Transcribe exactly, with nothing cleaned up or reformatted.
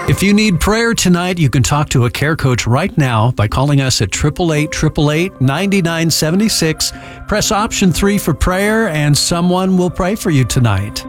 If you need prayer tonight, you can talk to a care coach right now by calling us at eight eight eight, eight eight eight, nine nine seven six. Press option three for prayer, and someone will pray for you tonight.